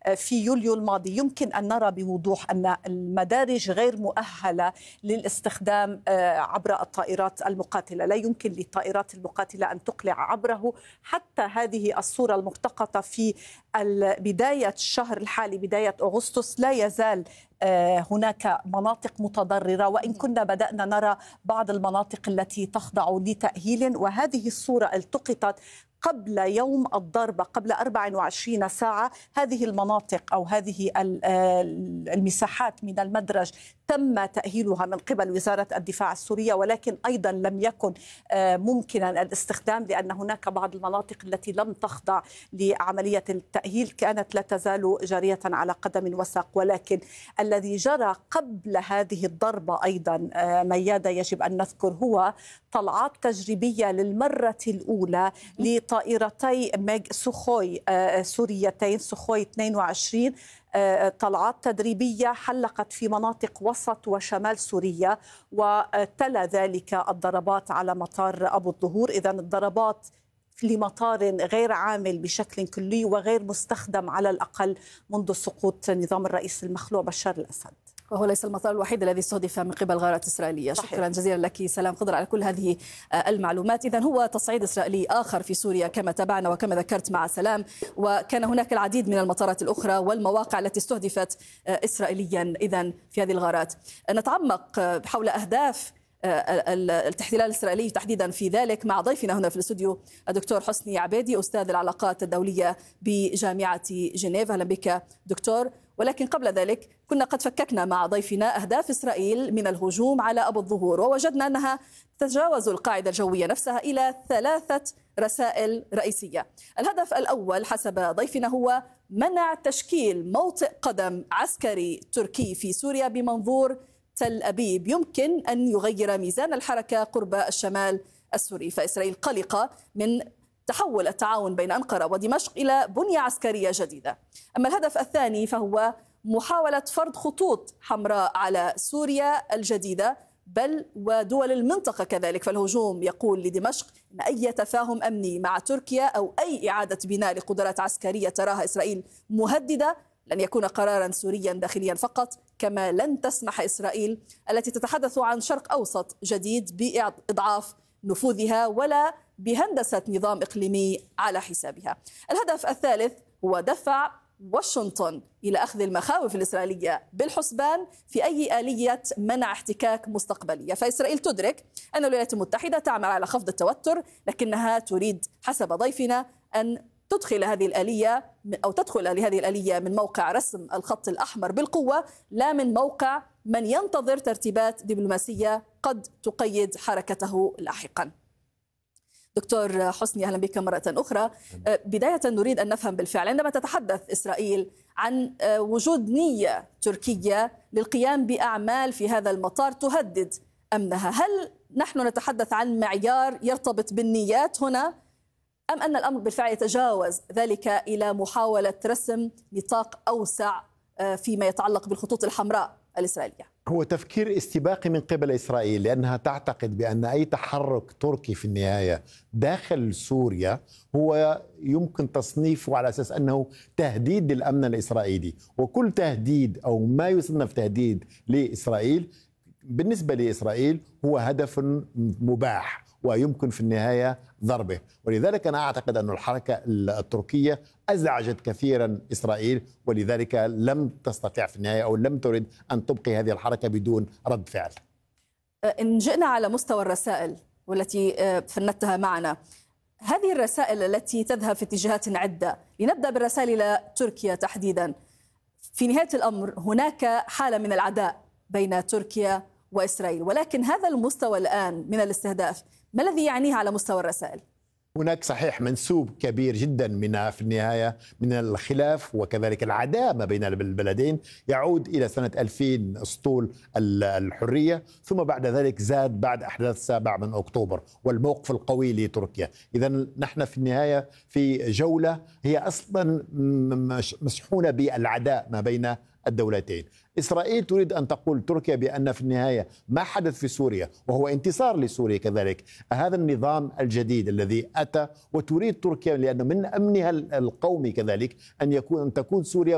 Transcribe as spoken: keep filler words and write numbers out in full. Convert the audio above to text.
في يوليو الماضي، يمكن أن نرى بوضوح أن المدارج غير مؤهلة للاستخدام عبر الطائرات المقاتلة. لا يمكن للطائرات المقاتلة أن تقلع عبره. حتى هذه الصورة الملتقطة في بداية الشهر الحالي، بداية أغسطس، لا يزال هناك مناطق متضررة، وإن كنا بدأنا نرى بعض المناطق التي تخضع لتأهيل. وهذه الصورة التقطت قبل يوم الضربة، قبل أربع وعشرين ساعة. هذه المناطق أو هذه المساحات من المدرج تم تأهيلها من قبل وزارة الدفاع السورية، ولكن أيضا لم يكن ممكنا الاستخدام، لأن هناك بعض المناطق التي لم تخضع لعملية التأهيل كانت لا تزال جارية على قدم وساق. ولكن الذي جرى قبل هذه الضربة أيضا ميادة يجب أن نذكر هو طلعات تجريبية للمرة الأولى لطائرتي ميغ سوخوي سوريتين، سوخوي اثنين وعشرين، طلعات تدريبية حلقت في مناطق وسط وشمال سوريا، وتلا ذلك الضربات على مطار أبو الظهور. إذن الضربات لمطار غير عامل بشكل كلي وغير مستخدم على الأقل منذ سقوط نظام الرئيس المخلوع بشار الأسد. وهو ليس المطار الوحيد الذي استهدف من قبل غارات إسرائيلية. صحيح. شكرا جزيلا لك سلام خضر على كل هذه المعلومات. إذن هو تصعيد إسرائيلي آخر في سوريا كما تابعنا وكما ذكرت مع سلام، وكان هناك العديد من المطارات الأخرى والمواقع التي استهدفت إسرائيليا إذن في هذه الغارات. نتعمق حول أهداف الاحتلال الإسرائيلي تحديدا في ذلك مع ضيفنا هنا في الاستوديو الدكتور حسني عبيدي، أستاذ العلاقات الدولية بجامعة جنيف. أهلا بك دكتور. ولكن قبل ذلك كنا قد فككنا مع ضيفنا أهداف إسرائيل من الهجوم على أبو الظهور، ووجدنا أنها تتجاوز القاعدة الجوية نفسها إلى ثلاثة رسائل رئيسية. الهدف الأول حسب ضيفنا هو منع تشكيل موطئ قدم عسكري تركي في سوريا بمنظور تل أبيب يمكن أن يغير ميزان الحركة قرب الشمال السوري. فإسرائيل قلقة من تحول التعاون بين أنقرة ودمشق إلى بنية عسكرية جديدة. أما الهدف الثاني فهو محاولة فرض خطوط حمراء على سوريا الجديدة بل ودول المنطقة كذلك. فالهجوم يقول لدمشق أن أي تفاهم أمني مع تركيا أو أي إعادة بناء لقدرات عسكرية تراها إسرائيل مهددة لن يكون قرارا سوريا داخليا فقط، كما لن تسمح إسرائيل التي تتحدث عن شرق أوسط جديد بإضعاف نفوذها ولا بهندسة نظام إقليمي على حسابها. الهدف الثالث هو دفع واشنطن إلى أخذ المخاوف الإسرائيلية بالحسبان في أي آلية منع احتكاك مستقبلية. فإسرائيل تدرك أن الولايات المتحدة تعمل على خفض التوتر، لكنها تريد حسب ضيفنا أن تدخل هذه الآلية أو تدخل لهذه الآلية من موقع رسم الخط الأحمر بالقوة، لا من موقع من ينتظر ترتيبات دبلوماسية قد تقيد حركته لاحقا. دكتور حسني أهلا بك مرة أخرى. بداية نريد أن نفهم بالفعل عندما تتحدث إسرائيل عن وجود نية تركية للقيام بأعمال في هذا المطار تهدد أمنها، هل نحن نتحدث عن معيار يرتبط بالنيات هنا أم أن الأمر بالفعل يتجاوز ذلك إلى محاولة رسم نطاق أوسع فيما يتعلق بالخطوط الحمراء الإسرائيلية؟ هو تفكير استباقي من قبل إسرائيل، لأنها تعتقد بأن أي تحرك تركي في النهاية داخل سوريا هو يمكن تصنيفه على أساس أنه تهديد للأمن الإسرائيلي، وكل تهديد أو ما يصنف تهديد لإسرائيل بالنسبة لإسرائيل هو هدف مباح ويمكن في النهاية ضربه. ولذلك أنا أعتقد أن الحركة التركية أزعجت كثيرا إسرائيل، ولذلك لم تستطيع في النهاية أو لم ترد أن تبقي هذه الحركة بدون رد فعل. إن جئنا على مستوى الرسائل والتي فندتها معنا، هذه الرسائل التي تذهب في اتجاهات عدة، لنبدأ بالرسائل إلى تركيا تحديدا. في نهاية الأمر هناك حالة من العداء بين تركيا وإسرائيل، ولكن هذا المستوى الآن من الاستهداف ما الذي يعنيه على مستوى الرسائل؟ هناك صحيح منسوب كبير جدا من في النهاية من الخلاف وكذلك العداء ما بين البلدين يعود إلى سنة ألفين أسطول الحرية، ثم بعد ذلك زاد بعد أحداث السابع من أكتوبر والموقف القوي لتركيا. إذا نحن في النهاية في جولة هي أصلا مسحونة بالعداء ما بين الدولتين. إسرائيل تريد أن تقول تركيا بأن في النهاية ما حدث في سوريا وهو انتصار لسوريا كذلك هذا النظام الجديد الذي أتى، وتريد تركيا لأنه من أمنها القومي كذلك أن يكون أن تكون سوريا